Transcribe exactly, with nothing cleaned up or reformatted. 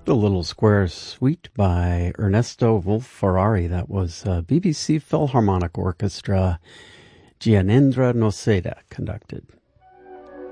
The Little Square Suite by Ernesto Wolf-Ferrari. That was uh, B B C Philharmonic Orchestra. Gyanendra Noseda conducted.